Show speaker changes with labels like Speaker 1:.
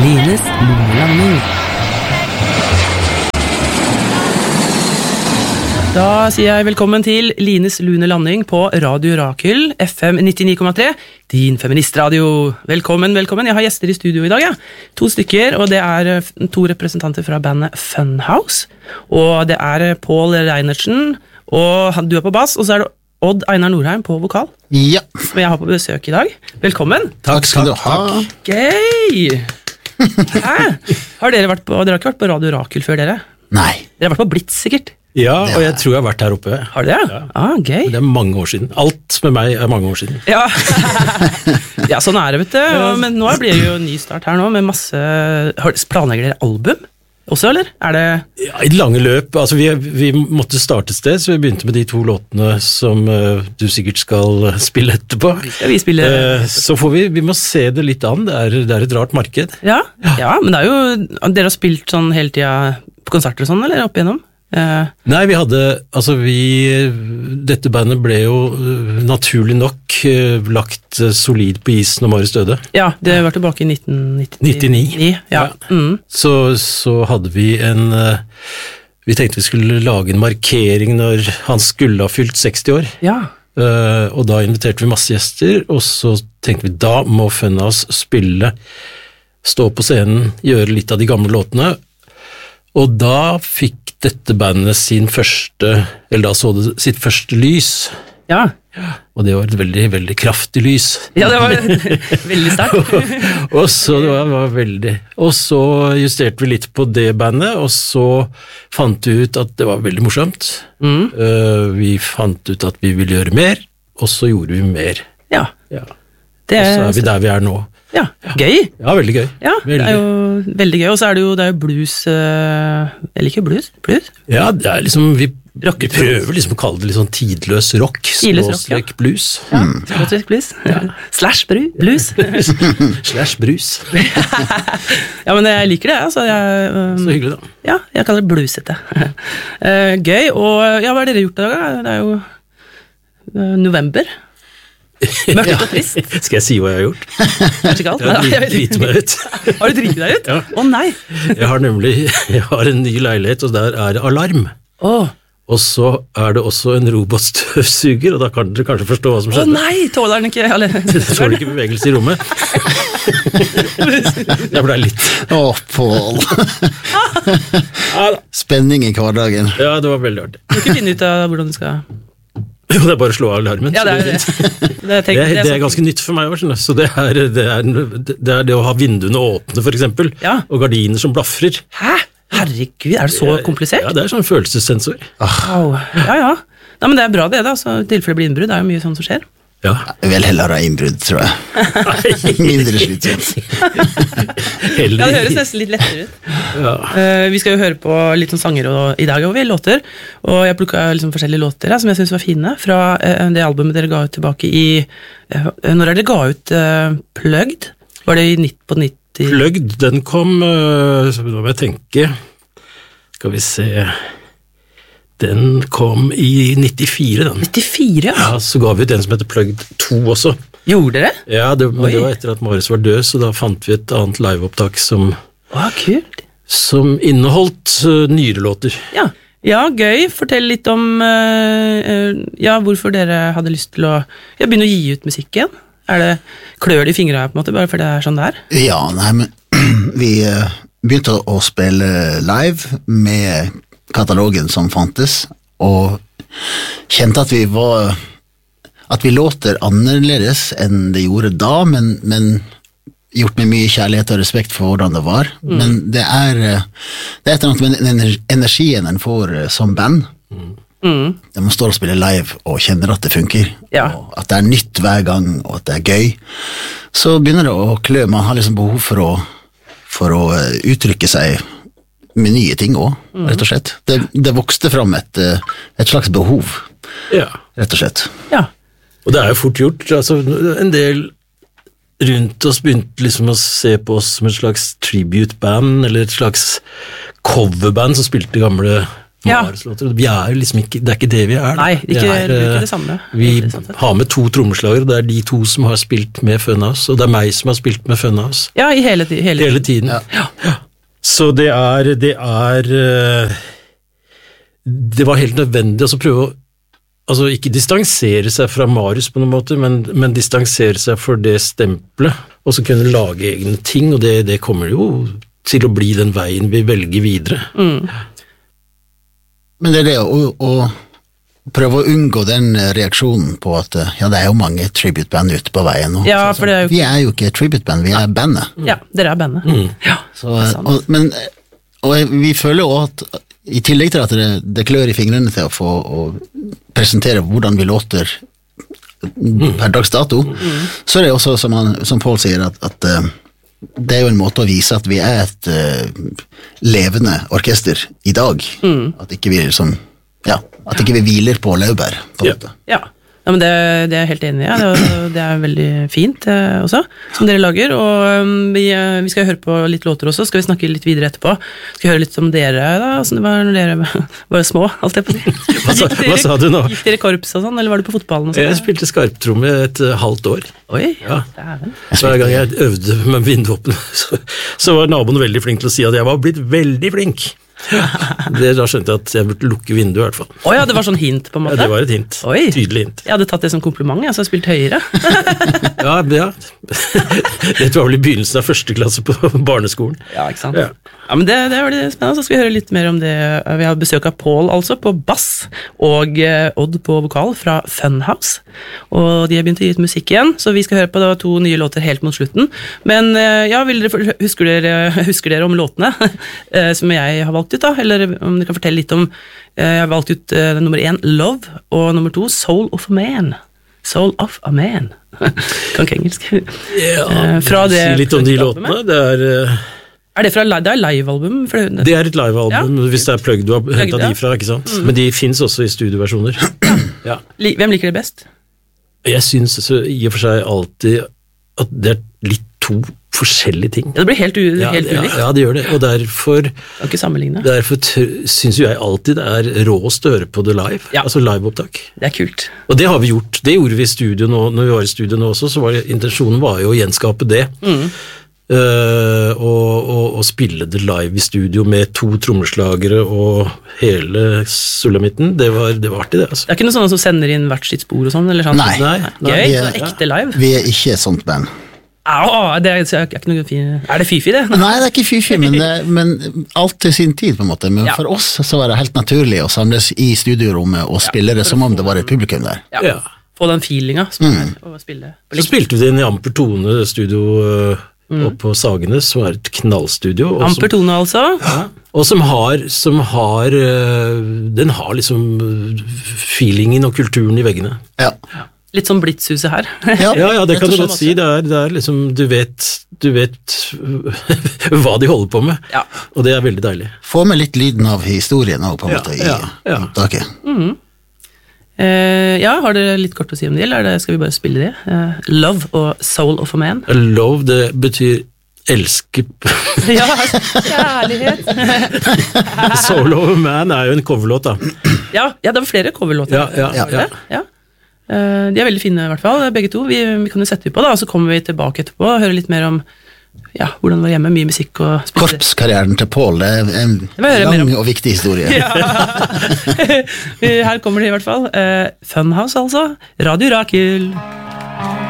Speaker 1: Lines lunelanding. Da sier jeg velkommen til Lines lunelanding på Radio Rakel, FM 99,3, din feministradio. Velkommen, velkommen. Jeg har gjester i studio i dag, ja. 2 stykker, og det er 2 representanter fra bandet Funhouse. Og det er Pål Reinertsen, og du er på bass, og så er det Odd Einar Nordheim på vokal.
Speaker 2: Ja.
Speaker 1: Som jeg har på besøk i dag. Velkommen.
Speaker 2: Takk skal du ha.
Speaker 1: Gøy! Hæ? Har dere vært på, dere har ikke vært på Radio Rakel før dere?
Speaker 2: Nei.
Speaker 1: Dere har vært på Blitz, sikkert?
Speaker 3: Ja, og jeg tror jeg har vært her oppe.
Speaker 1: Har dere det?
Speaker 3: Ja.
Speaker 1: Ah, gøy.
Speaker 3: Det er mange år siden. Alt med meg er mange år siden.
Speaker 1: Ja, ja sånn er det, vet du. Men nå blir det jo en ny start her nå, med masse... Planlegger dere album også, eller? Er det...
Speaker 3: Ja, i lange løp. Altså, vi måtte starte et sted, så vi begynte med de 2 låtene som du sikkert skal spille etterpå.
Speaker 1: Skal vi spille...
Speaker 3: Så får vi må se det litt an. Det er et rart marked.
Speaker 1: Ja, men det er jo... Dere har spilt sånn hele tiden på konserter og sånn, eller opp igjennom?
Speaker 3: Nei, vi hadde, altså dette bandet ble jo naturlig nok lagt solid på isen når Marius døde.
Speaker 1: Ja, det var tilbake i 1999. Ja.
Speaker 3: Så hadde vi vi tenkte vi skulle lage en markering når han skulle ha fylt 60 år.
Speaker 1: Ja.
Speaker 3: Og da inviterte vi masse gjester, og så tenkte vi, da må Funhouse spille, stå på scenen, gjøre litt av de gamle låtene. Og da fikk dette bandet sitt første lys.
Speaker 1: Ja.
Speaker 3: Og det var et veldig, veldig kraftig lys.
Speaker 1: Ja, det var veldig sterkt.
Speaker 3: Og så det var veldig... Og så justerte vi litt på det bandet, og så fant vi ut at det var veldig morsomt. Vi fant ut at vi ville gjøre mer, og så gjorde vi mer.
Speaker 1: Ja.
Speaker 3: Og så er vi der vi er nå.
Speaker 1: Ja, gøy.
Speaker 3: Ja, veldig gøy.
Speaker 1: Ja, det er jo veldig gøy, og så er det jo blues, jeg liker blues?
Speaker 3: Ja, det er liksom, vi prøver liksom å kalle det litt sånn tidløs rock, /blues.
Speaker 1: Blues. Slash blues.
Speaker 3: Slash brus.
Speaker 1: Ja, men jeg liker det, altså.
Speaker 3: Så hyggelig da.
Speaker 1: Ja, jeg kaller det bluesete. Gøy, og ja, hva har dere gjort i dag? Det er jo november. Mørkt og trist.
Speaker 3: Skal jeg si hva jeg har gjort?
Speaker 1: Kanskje ikke alt?
Speaker 3: Jeg har dritt meg ut.
Speaker 1: Har du dritt deg ut?
Speaker 3: Ja.
Speaker 1: Å nei.
Speaker 3: Jeg har en ny leilighet, og der er det alarm. Og så er det også en robotstøvsuger, og da kan dere kanskje forstå hva som skjedde.
Speaker 1: Å nei, tåler den ikke?
Speaker 3: Tåler ikke bevegelse i rommet. Jeg ble litt...
Speaker 2: Pål. Spenning i hverdagen.
Speaker 3: Ja, det var veldig artig.
Speaker 1: Du kan ikke finne ut av hvordan du skal...
Speaker 3: Jo, det er bare å slå av alarmen.
Speaker 1: Ja, det
Speaker 3: er ganske nytt for meg også, så det er det å ha vinduene åpne, for eksempel, og gardiner som blaffrer.
Speaker 1: Hæ? Herregud, er det så komplisert?
Speaker 3: Ja, det er sånn følelsessensor.
Speaker 1: Wow. Ja. Nei, men det er bra det da, så i tilfelle det blir innbrudd, det er jo mye sånn som skjer.
Speaker 3: Ja.
Speaker 2: Jeg vil heller ha innbrudd, tror jeg. Mindre slitsomt.
Speaker 1: Ja, det høres nesten litt lettere ut. Ja. Vi skal jo høre på litt sånn sanger i dag, og vi låter, og jeg plukket liksom forskjellige låter som jeg synes var fine, fra det albumet dere ga ut tilbake i... Når dere ga ut Plugged? Var det på 90?
Speaker 3: Plugged, den kom... Nå må jeg tenke... Skal vi se... Den kom i 94, den.
Speaker 1: 94, ja.
Speaker 3: Ja, så ga vi ut en som heter Plugged 2 også.
Speaker 1: Gjorde dere?
Speaker 3: Ja, det var etter at Marius var død, så da fant vi et annet liveopptak som...
Speaker 1: Kult.
Speaker 3: Som inneholdt nyere låter.
Speaker 1: Ja, gøy. Fortell litt om hvorfor dere hadde lyst til å begynne å gi ut musikk igjen. Klør det i fingrene på en måte, bare fordi det er sånn det er?
Speaker 2: Ja, nei, men vi begynte å spille live med katalogen som fantes, og kjente at vi låter annerledes enn det gjorde da, men gjort med mye kjærlighet og respekt for hvordan det var. Men det er et eller annet med den energien en får som band. Når man står og spiller live og kjenner at det funker, og at det er nytt hver gang, og at det er gøy, så begynner det å klø. Man har liksom behov for å uttrykke seg med nye ting også, rett og slett. Det vokste fram et slags behov, rett og slett.
Speaker 1: Ja.
Speaker 3: Og det er jo fort gjort. Altså, en del rundt oss begynte liksom å se på oss som et slags tribute-band, eller et slags coverband som spilte gamle Marius-låter. Vi er jo liksom ikke, det er ikke det vi er.
Speaker 1: Nei, ikke det samme.
Speaker 3: Vi har med 2 trommeslagere, det er de 2 som har spilt med Funhouse, og det er meg som har spilt med Funhouse.
Speaker 1: Ja, i hele tiden.
Speaker 3: Ja. Så det var helt nødvendig å prøve å ikke distansere seg fra Marius på noen måte, men distansere seg for det stempelet, og så kunne lage egne ting, og det kommer jo til å bli den veien vi velger videre.
Speaker 2: Men det er det å prøve å unngå den reaksjonen på at ja, det er jo mange tribute-band ute på veien nå.
Speaker 1: Ja, for det er jo...
Speaker 2: Vi er jo ikke tribute-band, vi er bandet.
Speaker 1: Ja, dere er bandet. Ja,
Speaker 2: og vi føler jo at i tillegg til at det klør i fingrene til å presentere hvordan vi låter per dags dato, så er det også, som Paul sier, at det er jo en måte å vise at vi er et levende orkester i dag. At ikke vi liksom, at ikke vi hviler på laurbær, på en måte.
Speaker 1: Ja. Ja, men det er jeg helt enig i, det er veldig fint også, som dere lager, og vi skal høre på litt låter også, skal vi snakke litt videre etterpå, skal vi høre litt om dere da, hvordan det var når dere var små, alt det på det.
Speaker 3: Hva sa du nå?
Speaker 1: Gikk dere korps og sånn, eller var du på fotballen og sånn?
Speaker 3: Jeg spilte skarptromme et halvt år.
Speaker 1: Oi,
Speaker 3: ja. Så hver gang jeg øvde med vindvåpen, så var naboen veldig flink til å si at jeg var blitt veldig flink. Da skjønte jeg at jeg burde lukke vinduet i hvert fall.
Speaker 1: Åja, det var sånn hint på en måte?
Speaker 3: Ja, det var et hint.
Speaker 1: Oi.
Speaker 3: Tydelig hint.
Speaker 1: Jeg hadde tatt det som kompliment, så jeg spilte høyere.
Speaker 3: Ja. Det var vel i begynnelsen av 1. klasse på barneskolen.
Speaker 1: Ja, ikke sant? Ja, men det var litt spennende, så skal vi høre litt mer om det. Vi har besøk av Paul altså på bass, og Odd på vokal fra Funhouse, og de har begynt å gi ut musikk igjen, så vi skal høre på 2 nye låter helt mot slutten. Men ja, husker dere om låtene som jeg har valgt ut da, eller om dere kan fortelle litt om, jeg har valgt ut nummer 1, Love, og nummer 2, Soul of a Man. Soul of a Man. Kan ikke engelsk.
Speaker 3: Ja, si litt om de låtene, det
Speaker 1: er det er live-album?
Speaker 3: Det er et live-album, hvis det er plugg du har hentet de fra, ikke sant? Men de finnes også i studioversjoner. Ja.
Speaker 1: Hvem liker det best?
Speaker 3: Jeg synes i og for seg alltid at det er litt 2 forskjellige ting.
Speaker 1: Ja, det blir helt ulikt.
Speaker 3: Ja, det gjør det, og derfor synes jeg alltid det er rå å støre på det live, altså live-opptak.
Speaker 1: Det er kult.
Speaker 3: Og det har vi gjort, det gjorde vi i studio nå, når vi var i studio nå også, så intensjonen var jo å gjenskape det. Og spille det live i studio med 2 trommeslagere og hele sulamitten, det var artig det, altså.
Speaker 1: Det er ikke noe sånn som sender inn hvert sitt spor og sånn, eller sånn?
Speaker 2: Nei.
Speaker 1: Gøy, så ekte live.
Speaker 2: Vi er ikke et sånt band.
Speaker 1: Det er ikke noe fint. Er det fy-fy det?
Speaker 2: Nei, det er ikke fy-fy, men alt til sin tid på en måte. Men for oss så var det helt naturlig å samles i studiorommet og spille det som om det var et publikum der.
Speaker 1: Ja. Få den feelinga å spille.
Speaker 3: Så spilte vi det inn i Amper Tone studio og på Sagenes, som er et knallstudio.
Speaker 1: Amper Tone altså?
Speaker 3: Ja. Og som har den har liksom feelingen og kulturen i veggene.
Speaker 2: Ja.
Speaker 1: Litt som Blitzhuset her.
Speaker 3: Ja, det kan du godt si. Det er liksom, du vet hva de holder på med, og det er veldig deilig.
Speaker 2: Få med litt lyden av historien også, på en måte, i opptaket.
Speaker 1: Har dere litt kort å si om det, eller skal vi bare spille det? Love og Soul of a Man.
Speaker 3: Love, det betyr elske.
Speaker 1: Ja, kjærlighet.
Speaker 3: Soul of a Man er jo en coverlåt da.
Speaker 1: Ja, det var flere coverlåter. Ja. De er veldig fine i hvert fall, begge 2. Vi kan jo sette det på da, og så kommer vi tilbake etterpå og høre litt mer om hvordan det var hjemme, mye musikk og spille.
Speaker 2: Korpskarrieren til Paul, det er en lang og viktig historie.
Speaker 1: Her kommer det i hvert fall. Funhouse altså, Radio Rakel.